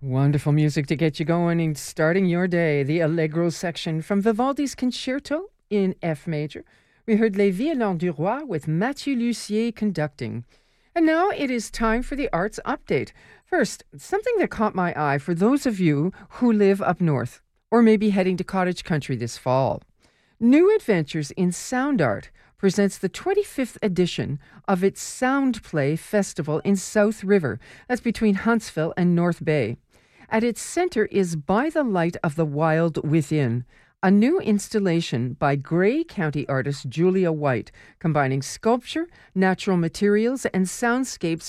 Wonderful music to get you going and starting your day. The Allegro section from Vivaldi's Concerto in F major. We heard Les Violons du Roi with Mathieu Lussier conducting. And now it is time for the arts update. First, something that caught my eye for those of you who live up north or may be heading to cottage country this fall. New Adventures in Sound Art presents the 25th edition of its Sound Play Festival in South River. That's between Huntsville and North Bay. At its center is By the Light of the Wild Within, a new installation by Grey County artist Julia White, combining sculpture, natural materials, and soundscapes